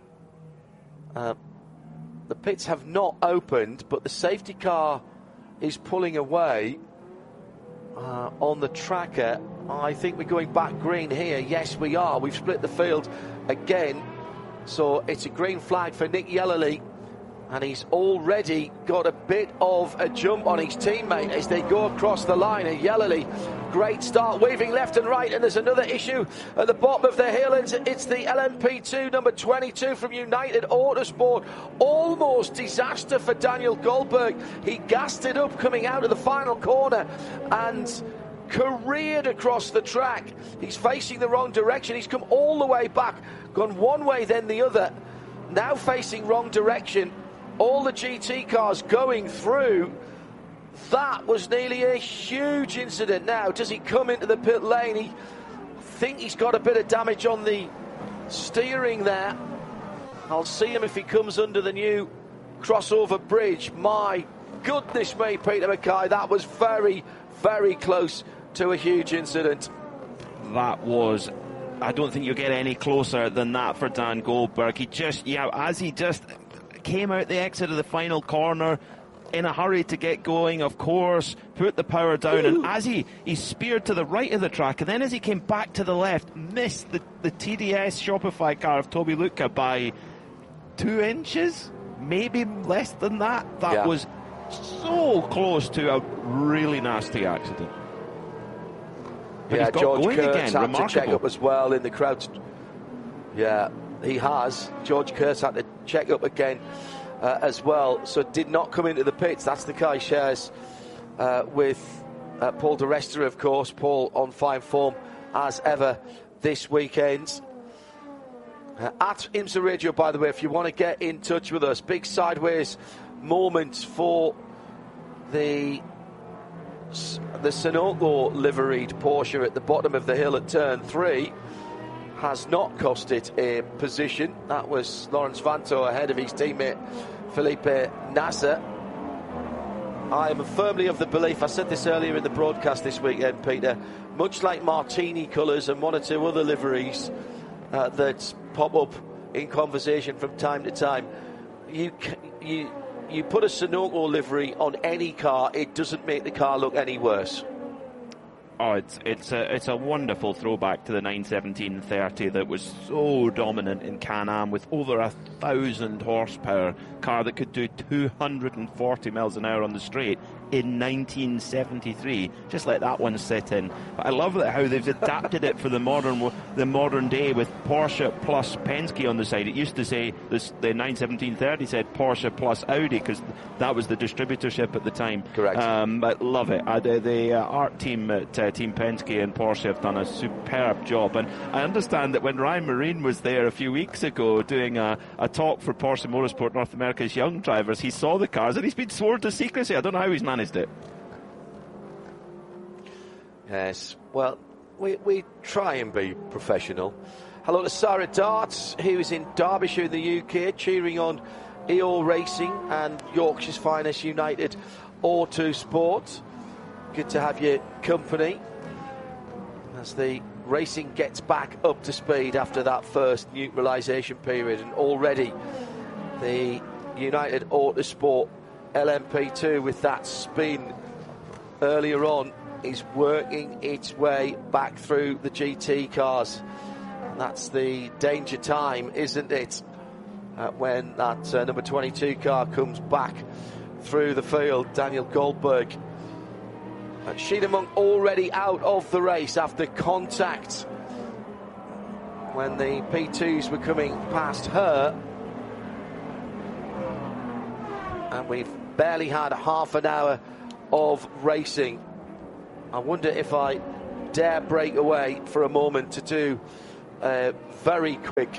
uh, the pits have not opened, but the safety car is pulling away uh, on the tracker. I think we're going back green here. Yes, we are. We've split the field again. So it's a green flag for Nick Yellerly, and he's already got a bit of a jump on his teammate as they go across the line. And Yellerly, great start, waving left and right, and there's another issue at the bottom of the hill. It's, it's the L M P two, number twenty-two from United Autosport. Almost disaster for Daniel Goldberg. He gassed it up coming out of the final corner and careered across the track. He's facing the wrong direction. He's come all the way back, gone one way then the other, now facing wrong direction. All the G T cars going through. That was nearly a huge incident. Now, does he come into the pit lane? He, I think he's got a bit of damage on the steering there. I'll see him if he comes under the new crossover bridge. My goodness me, Peter Mackay, that was very, very close to a huge incident. That was, I don't think you'll get any closer than that for Dan Goldberg. He just, yeah, as he just came out the exit of the final corner, in a hurry to get going, of course, put the power down, Ooh. and as he, he speared to the right of the track, and then as he came back to the left, missed the, the T D S Shopify car of Toby Luca by two inches, maybe less than that. That yeah. was so close to a really nasty accident. But yeah, he's got George going Kurtz again. had Remarkable. to check up as well in the crowd. Yeah, he has. George Kurtz had to check up again uh, as well, so did not come into the pits. That's the car he shares uh, with uh, Paul di Resta, of course. Paul on fine form as ever this weekend. Uh, at IMSA Radio, by the way, if you want to get in touch with us, big sideways moment for the the Sunoco liveried Porsche at the bottom of the hill at turn three. Has not cost it a position. That was Lawrence Vanto ahead of his teammate Felipe Nasser. I am firmly of the belief, I said this earlier in the broadcast this weekend, Peter, much like Martini colours and one or two other liveries uh, that pop up in conversation from time to time, you you you put a Sunoco livery on any car, it doesn't make the car look any worse. Oh, it's it's a it's a wonderful throwback to the nine seventeen thirty that was so dominant in Can-Am, with over a thousand horsepower car that could do two hundred forty miles an hour on the straight in nineteen seventy-three. Just let that one sit in. But I love that how they've adapted it for the modern the modern day with Porsche plus Penske on the side. It used to say this, the nine seventeen thirty said Porsche plus Audi because that was the distributorship at the time. Correct. Um, but love it. Uh, the the uh, art team at uh, Team Penske and Porsche have done a superb job. And I understand that when Ryan Marine was there a few weeks ago doing a, a talk for Porsche Motorsport North America's young drivers, he saw the cars and he's been sworn to secrecy. I don't know how he's managed it. Yes, well, we we try and be professional. Hello to Sarah Darts, who is in Derbyshire in the U K, cheering on E O Racing and Yorkshire's finest United Autosport. Good to have your company as the racing gets back up to speed after that first neutralisation period, and already the United Autosport L M P two with that spin earlier on is working its way back through the G T cars. And that's the danger time, isn't it? uh, when that uh, number twenty-two car comes back through the field. Daniel Goldberg. Uh, Sheena Monk already out of the race after contact when the P twos were coming past her. And we've barely had half an hour of racing. I wonder if I dare break away for a moment to do a very quick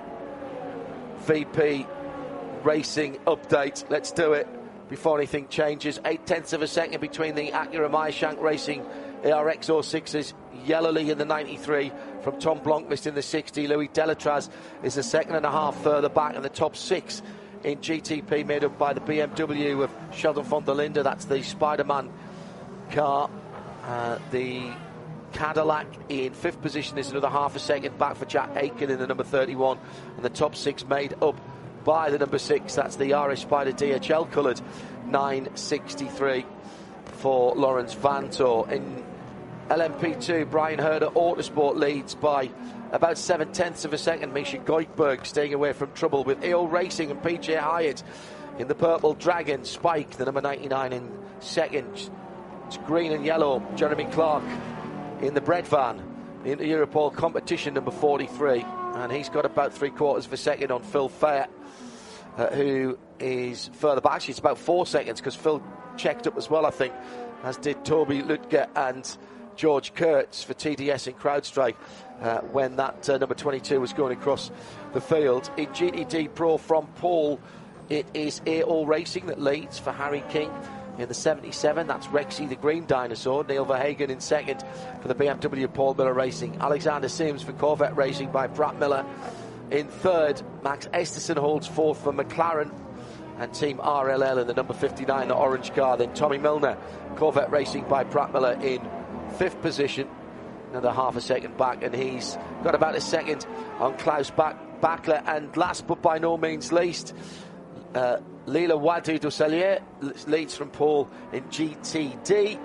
V P racing update. Let's do it before anything changes. Eight tenths of a second between the Acura Meyershank Racing A R X oh sixes. Yellowly in the ninety-three from Tom Blomqvist in the sixty. Louis Delatraz is a second and a half further back, and the top six in G T P made up by the B M W of Sheldon von der Linde. That's the Spider-Man car. Uh, the Cadillac in fifth position is another half a second back for Jack Aitken in the number thirty-one, and the top six made up by the number six. That's the R S Spider D H L coloured nine sixty-three for Lawrence Vanthoor. In L M P two, Brian Herder Autosport leads by about seven tenths of a second. Misha Goikberg staying away from trouble with E O Racing and P J Hyatt in the Purple Dragon. Spike, the number ninety-nine, in second. It's green and yellow. Jeremy Clark in the bread van in the Europol competition, number forty-three, and he's got about three quarters of a second on Phil Fair, uh, who is further back. Actually, it's about four seconds because Phil checked up as well, I think, as did Toby Lutke and George Kurtz for T D S in CrowdStrike uh, when that uh, number twenty-two was going across the field. In G T D Pro from Paul, it is A O Racing that leads for Harry King in the seventy-seven. That's Rexy the Green Dinosaur. Neil Verhagen in second for the B M W Paul Miller Racing. Alexander Sims for Corvette Racing by Brad Miller in third. Max Esterson holds fourth for McLaren and Team R L L in the number fifty-nine, the orange car. Then Tommy Milner, Corvette Racing by Brad Miller in fifth position, another half a second back, and he's got about a second on Klaus Bachler. And last but by no means least, uh, Lila Wadu Dusselier leads from Paul in G T D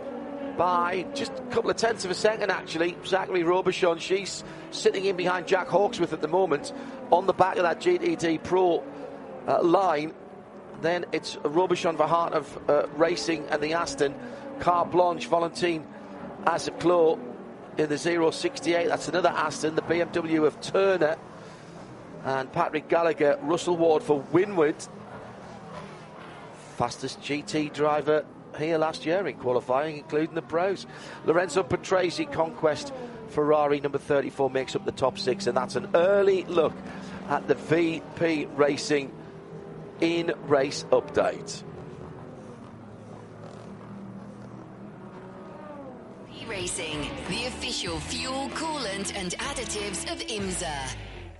by just a couple of tenths of a second, actually. Zachary Robichon, she's sitting in behind Jack Hawksworth at the moment on the back of that G T D Pro uh, line. Then it's Robichon for Heart of uh, Racing and the Aston. Car Blanche, Valentine Azeclo in the zero sixty-eight. That's another Aston. The B M W of Turner and Patrick Gallagher. Russell Ward for Winward, fastest G T driver here last year in qualifying, including the pros. Lorenzo Patrese, Conquest Ferrari number thirty-four, makes up the top six, and that's an early look at the V P Racing in race update. Racing, the official fuel, coolant and additives of IMSA.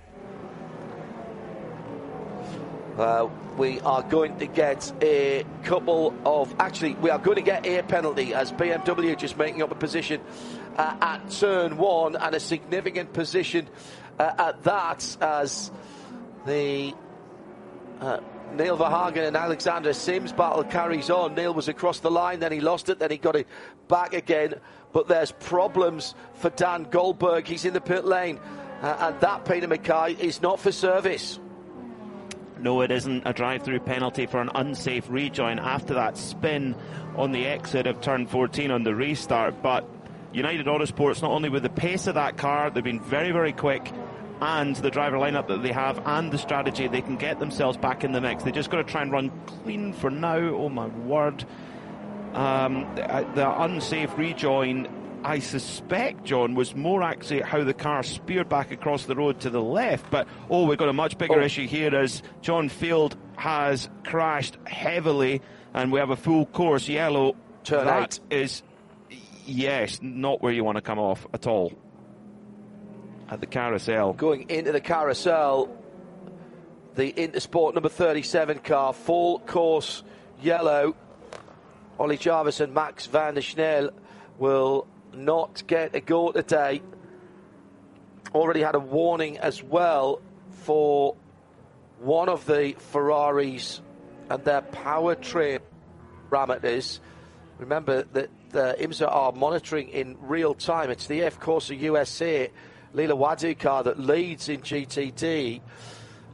Uh, we are going to get a couple of... Actually, we are going to get a penalty as B M W just making up a position uh, at turn one, and a significant position uh, at that, as the uh, Neil Verhagen and Alexander Sims battle carries on. Neil was across the line, then he lost it, then he got it back again. But there's problems for Dan Goldberg. He's in the pit lane, uh, and that, Peter Mackay, is not for service. No, it isn't. A drive-through penalty for an unsafe rejoin after that spin on the exit of turn fourteen on the restart. But United Autosports, not only with the pace of that car, they've been very, very quick, and the driver lineup that they have and the strategy, they can get themselves back in the mix. They just got to try and run clean for now. Oh my word. Um, the, the unsafe rejoin, I suspect, John, was more actually how the car speared back across the road to the left. But, oh, we've got a much bigger oh. issue here as John Field has crashed heavily, and we have a full course yellow. Turn that eight. is, yes, not where you want to come off at all. At the carousel. Going into the carousel, the Intersport number thirty-seven car, full course yellow. Ollie Jarvis and Max van der Schnell will not get a go today. Already had a warning as well for one of the Ferraris and their powertrain parameters. Remember that uh, IMSA are monitoring in real time. It's the F Corsa U S A Lila Wadu car that leads in G T D.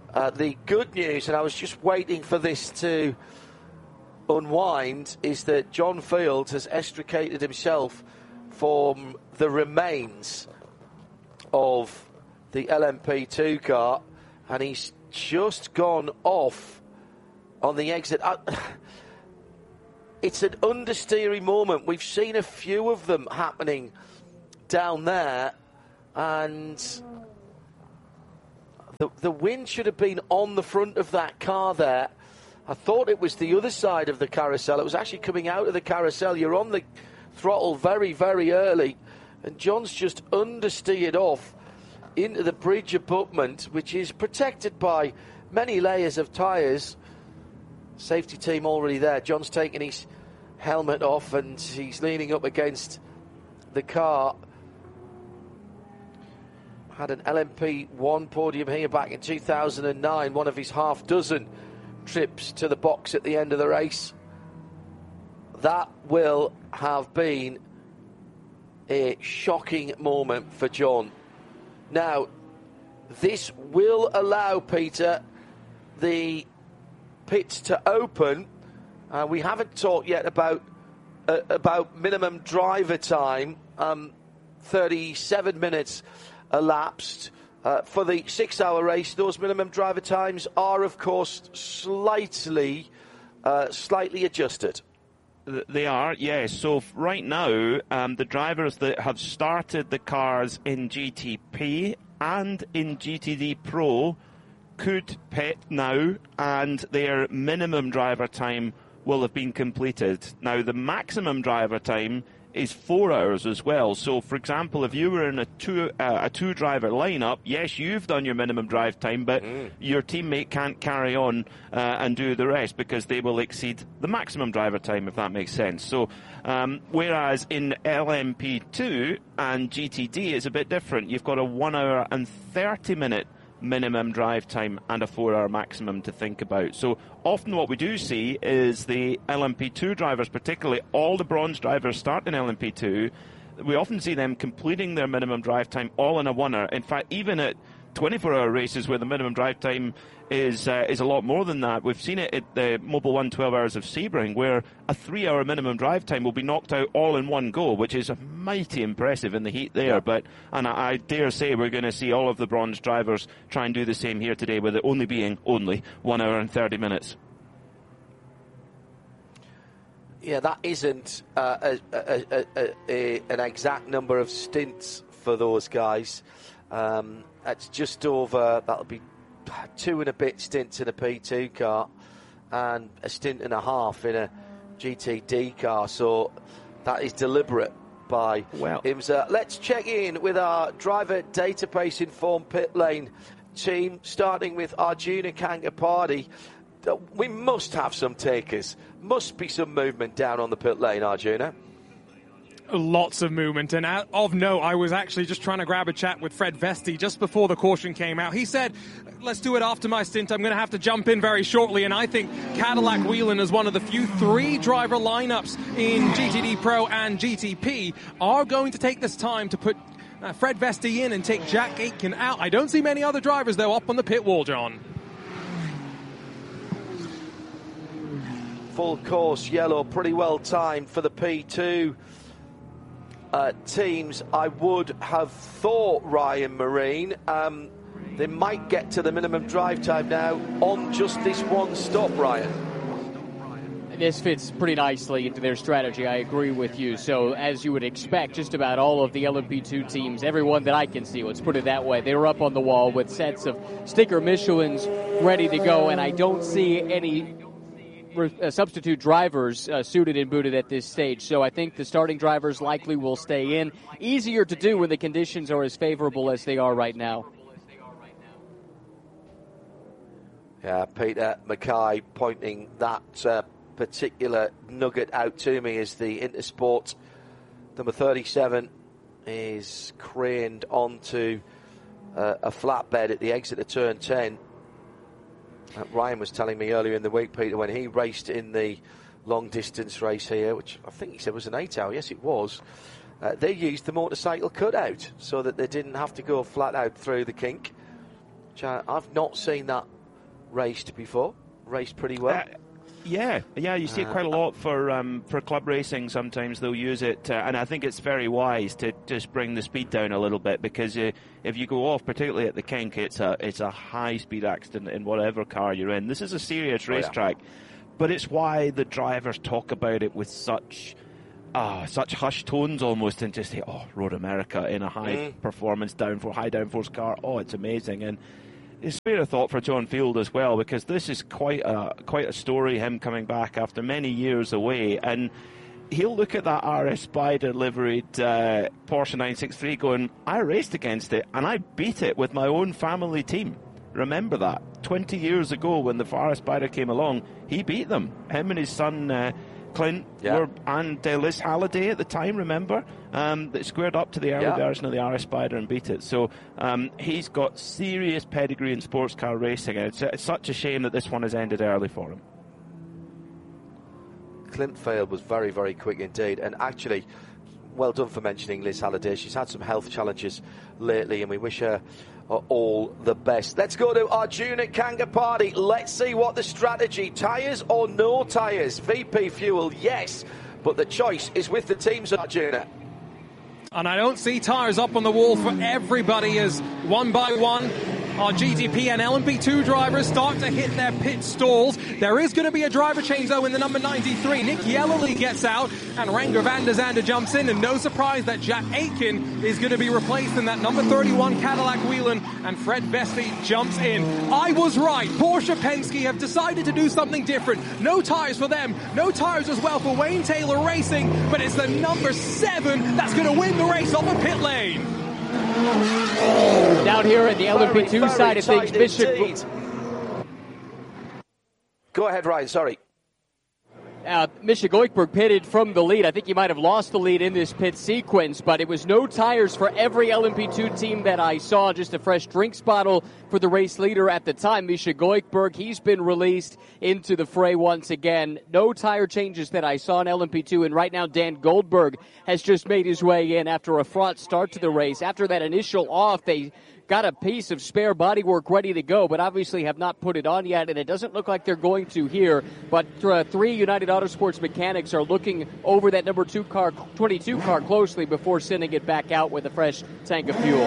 Uh, the good news, and I was just waiting for this to unwind, is that John Field has extricated himself from the remains of the L M P two car, and he's just gone off on the exit. I, it's an understeery moment. We've seen a few of them happening down there, and the, the wind should have been on the front of that car there. I thought it was the other side of the carousel. It was actually coming out of the carousel. You're on the throttle very, very early, and John's just understeered off into the bridge abutment, which is protected by many layers of tyres. Safety team already there. John's taking his helmet off and he's leaning up against the car. Had an L M P one podium here back in two thousand nine, one of his half dozen trips to the box at the end of the race. That will have been a shocking moment for John. Now, this will allow, Peter, the pits to open. Uh, we haven't talked yet about uh, about minimum driver time. Um, thirty-seven minutes elapsed uh, for the six-hour race. Those minimum driver times are, of course, slightly uh, slightly adjusted. They are, yes. So right now, um, the drivers that have started the cars in G T P and in G T D Pro could pit now, and their minimum driver time will have been completed. Now, the maximum driver time is four hours as well. So, for example, if you were in a two uh, a two driver lineup, yes, you've done your minimum drive time, but mm. your teammate can't carry on uh, and do the rest because they will exceed the maximum driver time, if that makes sense. So, um, whereas in L M P two and G T D, it's a bit different. You've got a one hour and thirty minute minimum drive time and a four hour maximum to think about. So often what we do see is the L M P two drivers, particularly all the bronze drivers start in L M P two, we often see them completing their minimum drive time all in a one hour. In fact, even at twenty-four hour races where the minimum drive time is uh, is a lot more than that. We've seen it at the Mobil one twelve Hours of Sebring, where a three hour minimum drive time will be knocked out all in one go, which is mighty impressive in the heat there. Yeah. But and I, I dare say we're going to see all of the bronze drivers try and do the same here today, with it only being only one hour and thirty minutes. Yeah, that isn't uh, a, a, a, a, an exact number of stints for those guys. Um, it's just over, that'll be two and a bit stints in a P two car and a stint and a half in a G T D car. So that is deliberate by well. IMSA. Let's check in with our driver database informed pit lane team, starting with Arjuna Kangapati. We must have some takers. Must be some movement down on the pit lane, Arjuna. Lots of movement, and of note, I was actually just trying to grab a chat with Fred Vesti just before the caution came out. He said, let's do it after my stint. I'm going to have to jump in very shortly, and I think Cadillac Whelen is one of the few three driver lineups in G T D Pro and G T P are going to take this time to put uh, Fred Vesti in and take Jack Aitken out. I don't see many other drivers, though, up on the pit wall, John. Full course yellow, pretty well timed for the P two uh, teams. I would have thought Ryan Marine, um, they might get to the minimum drive time now on just this one stop, Ryan. This fits pretty nicely into their strategy. I agree with you. So, as you would expect, just about all of the L M P two teams, everyone that I can see, let's put it that way, they were up on the wall with sets of sticker Michelins ready to go, and I don't see any Uh, substitute drivers uh, suited and booted at this stage. So I think the starting drivers likely will stay in. Easier to do when the conditions are as favorable as they are right now. Yeah, Peter Mackay pointing that uh, particular nugget out to me as the Intersport number thirty-seven is craned onto uh, a flatbed at the exit of turn ten. Uh, Ryan was telling me earlier in the week, Peter, when he raced in the long-distance race here, which I think he said was an eight-hour. Yes, it was. Uh, they used the motorcycle cutout so that they didn't have to go flat out through the kink. Which I, I've not seen that raced before, raced pretty well. Uh, Yeah, yeah, you see it quite a lot for um, for club racing. Sometimes they'll use it, uh, and I think it's very wise to just bring the speed down a little bit, because uh, if you go off, particularly at the kink, it's a it's a high speed accident in whatever car you're in. This is a serious racetrack, oh, yeah. but it's why the drivers talk about it with such ah such hushed tones almost, and just say, "Oh, Road America in a high mm. performance downforce, high downforce car. Oh, it's amazing." And it's fair thought for John Field as well, because this is quite a quite a story, him coming back after many years away, and he'll look at that R S Spider liveried uh, Porsche nine sixty-three going, I raced against it and I beat it with my own family team. Remember that. twenty years ago when the R S Spider came along, he beat them. Him and his son uh, Clint yeah. were, and uh, Liz Halliday at the time, remember? Um, that squared up to the early yeah. version of the R S Spider and beat it. So um, he's got serious pedigree in sports car racing, and it's, it's such a shame that this one has ended early for him. Clint Field was very, very quick indeed, and actually, well done for mentioning Liz Halliday. She's had some health challenges lately, and we wish her uh, all the best. Let's go to Arjuna Kangapati. Let's see what the strategy, tyres or no tyres? V P Fuel, yes, but the choice is with the teams, Arjuna. And I don't see tyres up on the wall for everybody as one by one our G T P and L M P two drivers start to hit their pit stalls. There is going to be a driver change, though, in the number ninety-three. Nick Yellerly gets out, and Renger van der Zande jumps in, and no surprise that Jack Aitken is going to be replaced in that number thirty-one Cadillac Whelen, and Fred Vesti jumps in. I was right. Porsche Penske have decided to do something different. No tyres for them. No tyres as well for Wayne Taylor Racing, but it's the number seven that's going to win the race off the pit lane. Down here at the L M P two very, side of things, Michigan. Go ahead, Ryan. Sorry. Uh, Misha Goikberg pitted from the lead. I think he might have lost the lead in this pit sequence, but it was no tires for every L M P two team that I saw. Just a fresh drinks bottle for the race leader at the time, Misha Goikberg. He's been released into the fray once again. No tire changes that I saw in L M P two, and right now Dan Goldberg has just made his way in after a fraught start to the race. After that initial off, they got a piece of spare bodywork ready to go, but obviously have not put it on yet, and it doesn't look like they're going to here. But uh, three United Autosports mechanics are looking over that number two car, twenty-two car closely before sending it back out with a fresh tank of fuel.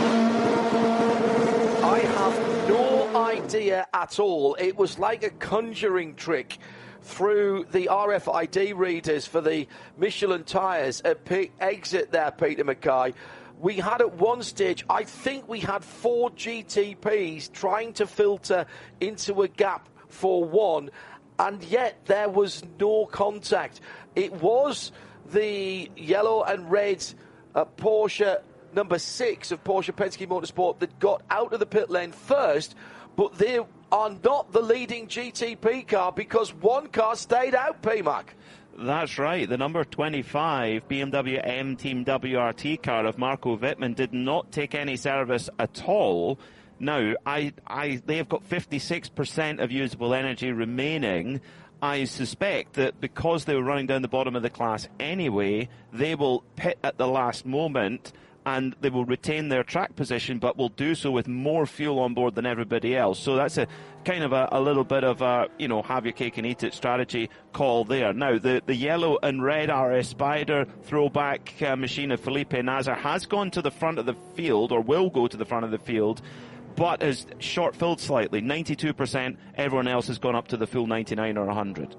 I have no idea at all. It was like a conjuring trick through the R F I D readers for the Michelin tyres at P- exit there, Peter Mackay. We had at one stage, I think we had four G T Ps trying to filter into a gap for one, and yet there was no contact. It was the yellow and red uh, Porsche number six of Porsche Penske Motorsport that got out of the pit lane first, but they are not the leading G T P car because one car stayed out, P-Mac. That's right. The number twenty-five B M W M Team W R T car of Marco Wittmann did not take any service at all. Now, I, I, they have got fifty-six percent of usable energy remaining. I suspect that because they were running down the bottom of the class anyway, they will pit at the last moment and they will retain their track position, but will do so with more fuel on board than everybody else. So that's a kind of a, a little bit of a, you know, have your cake and eat it strategy call there. Now, the, the yellow and red R S Spider throwback uh, machine of Felipe Nasr has gone to the front of the field, or will go to the front of the field, but has short-filled slightly, ninety-two percent. Everyone else has gone up to the full ninety-nine or one hundred.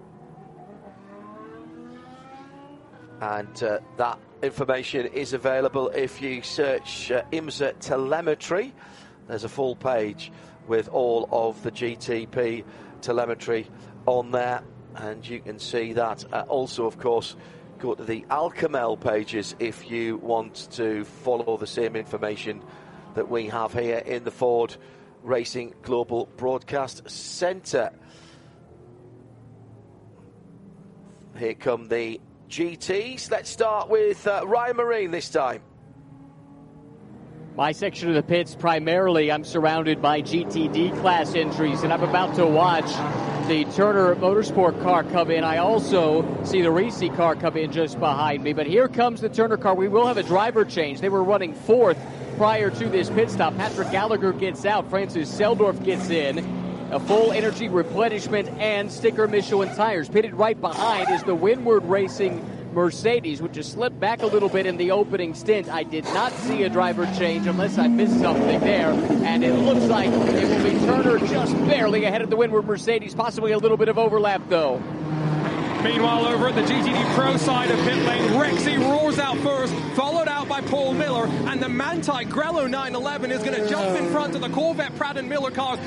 And uh, that information is available if you search uh, IMSA telemetry. There's a full page with all of the G T P telemetry on there, and you can see that. Uh, also, of course, go to the Alcamel pages if you want to follow the same information that we have here in the Ford Racing Global Broadcast Centre. Here come the G Ts. Let's start with uh, Ryan Marine this time. My section of the pits, primarily, I'm surrounded by G T D class entries, and I'm about to watch the Turner Motorsport car come in. I also see the Reese car come in just behind me, but here comes the Turner car. We will have a driver change. They were running fourth prior to this pit stop. Patrick Gallagher gets out. Francis Seldorf gets in. a full energy replenishment, and sticker Michelin tires. Pitted right behind is the Windward Racing Mercedes, which has slipped back a little bit in the opening stint. I did not see a driver change unless I missed something there, and it looks like it will be Turner just barely ahead of the Windward Mercedes, possibly a little bit of overlap though. Meanwhile, over at the G T D Pro side of pit lane, Rexy roars out first, followed out by Paul Miller, and the Manthey Grello nine eleven is going to jump in front of the Corvette Pratt and Miller cars